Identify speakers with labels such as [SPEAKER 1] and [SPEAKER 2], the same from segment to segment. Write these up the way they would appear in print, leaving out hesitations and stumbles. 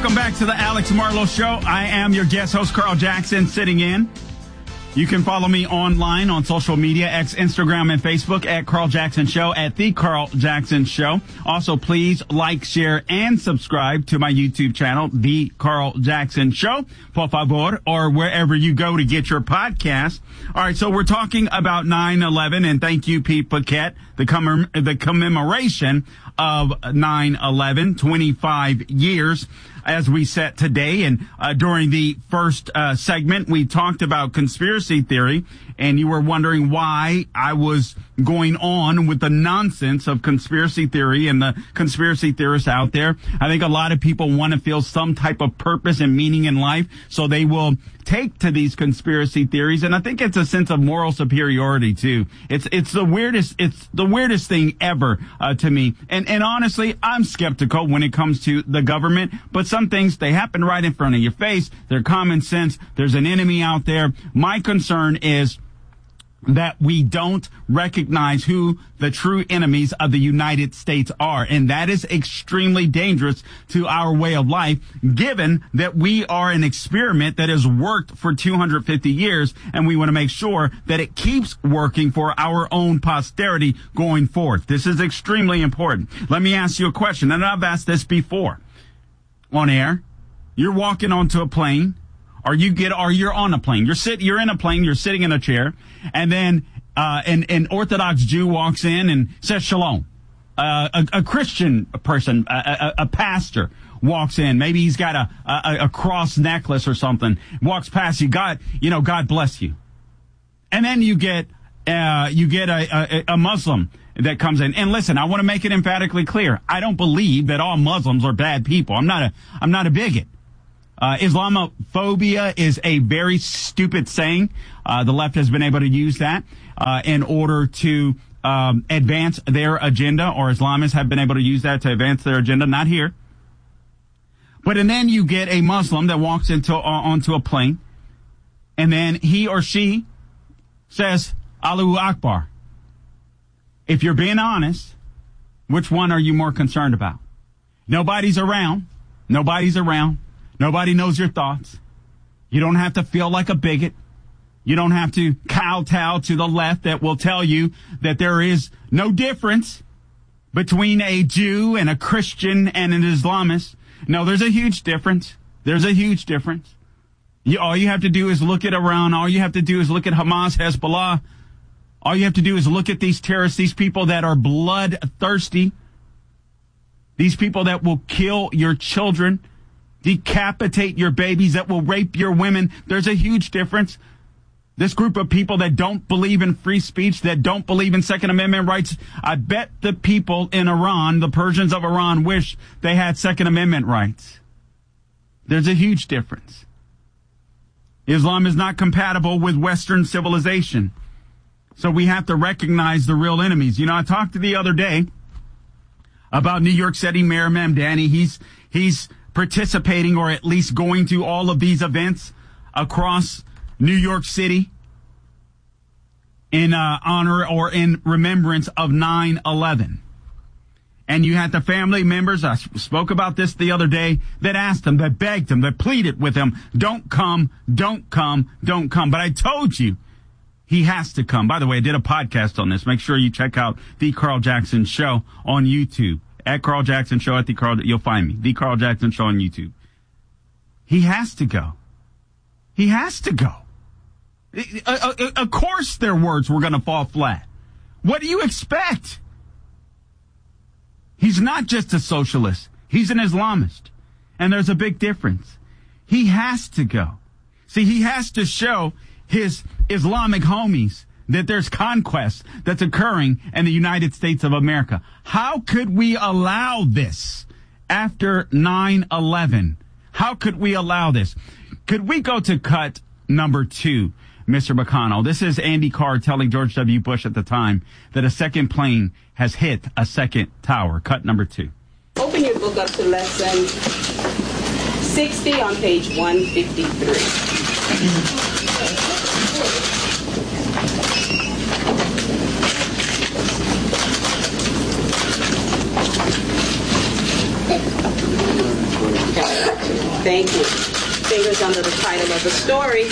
[SPEAKER 1] Welcome back to the Alex Marlowe Show. I am your guest host, Carl Jackson, sitting in. You can follow me online on social media, X, Instagram, and Facebook at Carl Jackson Show, at The Carl Jackson Show. Also, please like, share, and subscribe to my YouTube channel, The Carl Jackson Show, por favor, or wherever you go to get your podcast. All right, so we're talking about 9/11, and thank you, Pete Paquette, the commemoration of 9/11, 25 years. As we set today, and during the first segment, we talked about conspiracy theory, and you were wondering why I was going on with the nonsense of conspiracy theory and the conspiracy theorists out there. I think a lot of people want to feel some type of purpose and meaning in life, so they will take to these conspiracy theories, and I think it's a sense of moral superiority too. It's the weirdest thing ever to me. And honestly, I'm skeptical when it comes to the government, but some things, they happen right in front of your face. They're common sense. There's an enemy out there. My concern is that we don't recognize who the true enemies of the United States are. And that is extremely dangerous to our way of life, given that we are an experiment that has worked for 250 years, and we want to make sure that it keeps working for our own posterity going forward. This is extremely important. Let me ask you a question, and I've asked this before on air. You're walking onto a plane, or you're on a plane. You're in a plane, you're sitting in a chair, and then an Orthodox Jew walks in and says shalom. A Christian person, a pastor walks in. Maybe he's got a cross necklace or something. Walks past you. God bless you. And then you get a Muslim that comes in. And listen, I want to make it emphatically clear. I don't believe that all Muslims are bad people. I'm not a bigot. Islamophobia is a very stupid saying. The left has been able to use that in order to advance their agenda, or Islamists have been able to use that to advance their agenda. Not here. And then you get a Muslim that walks onto a plane, and then he or she says, Allahu Akbar. If you're being honest, which one are you more concerned about? Nobody's around. Nobody knows your thoughts. You don't have to feel like a bigot. You don't have to kowtow to the left that will tell you that there is no difference between a Jew and a Christian and an Islamist. No, there's a huge difference. All you have to do is look at Iran. All you have to do is look at Hamas, Hezbollah. All you have to do is look at these terrorists, these people that are bloodthirsty, these people that will kill your children, decapitate your babies, that will rape your women. There's a huge difference. This group of people that don't believe in free speech, that don't believe in Second Amendment rights, I bet the people in Iran, the Persians of Iran, wish they had Second Amendment rights. There's a huge difference. Islam is not compatible with Western civilization. So we have to recognize the real enemies. You know, I talked the other day about New York City Mayor Mamdani. He's participating, or at least going to all of these events across New York City in honor or in remembrance of 9/11. And you had the family members, I spoke about this the other day, that asked him, that begged him, that pleaded with him, don't come. But I told you, he has to come. By the way, I did a podcast on this. Make sure you check out The Carl Jackson Show on YouTube. At Carl Jackson Show, you'll find me. The Carl Jackson Show on YouTube. He has to go. Of course their words were going to fall flat. What do you expect? He's not just a socialist. He's an Islamist. And there's a big difference. He has to go. See, he has to show his Islamic homies that there's conquest that's occurring in the United States of America. How could we allow this after 9/11? How could we allow this? Could we go to cut number 2, Mr. McConnell? This is Andy Carr telling George W. Bush at the time that a second plane has hit a second tower. Cut number 2.
[SPEAKER 2] Open your book up to lesson 60 on page 153. Thank you. Fingers under the title of the story.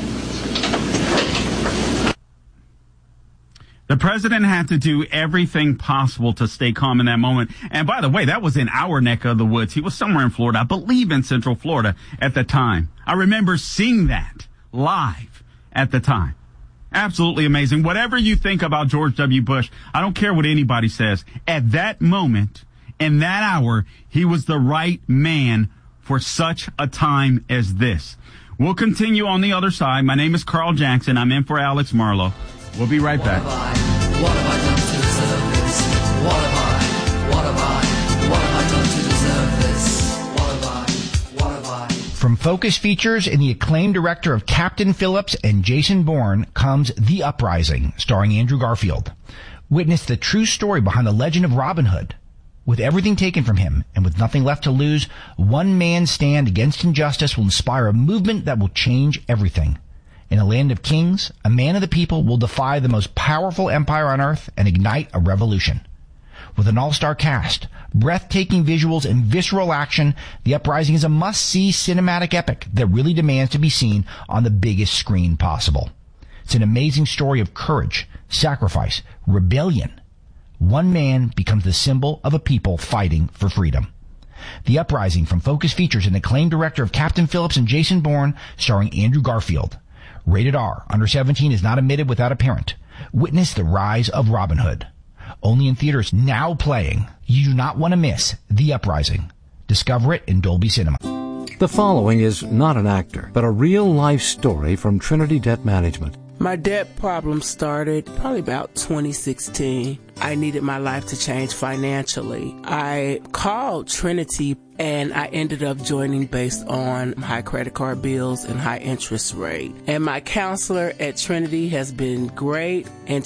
[SPEAKER 1] The president had to do everything possible to stay calm in that moment. And by the way, that was in our neck of the woods. He was somewhere in Florida, I believe in Central Florida at the time. I remember seeing that live at the time. Absolutely amazing. Whatever you think about George W. Bush, I don't care what anybody says. At that moment, in that hour, he was the right man for such a time as this. We'll continue on the other side. My name is Carl Jackson. I'm in for Alex Marlowe. We'll be right back.
[SPEAKER 3] What have I done to deserve this? What have I done to deserve this? What have I?
[SPEAKER 4] From Focus Features and the acclaimed director of Captain Phillips and Jason Bourne comes The Uprising, starring Andrew Garfield. Witness the true story behind the legend of Robin Hood. With everything taken from him and with nothing left to lose, one man's stand against injustice will inspire a movement that will change everything. In a land of kings, a man of the people will defy the most powerful empire on earth and ignite a revolution. With an all-star cast, breathtaking visuals, and visceral action, The Uprising is a must-see cinematic epic that really demands to be seen on the biggest screen possible. It's an amazing story of courage, sacrifice, rebellion. One man becomes the symbol of a people fighting for freedom. The Uprising from Focus Features and acclaimed director of Captain Phillips and Jason Bourne, starring Andrew Garfield. Rated R. Under 17 is not admitted without a parent. Witness the rise of Robin Hood. Only in theaters now playing. You do not want to miss The Uprising. Discover it in Dolby Cinema.
[SPEAKER 5] The following is not an actor, but a real-life story from Trinity Debt Management.
[SPEAKER 6] My debt problem started probably about 2016. I needed my life to change financially. I called Trinity and I ended up joining based on high credit card bills and high interest rate. And my counselor at Trinity has been great, and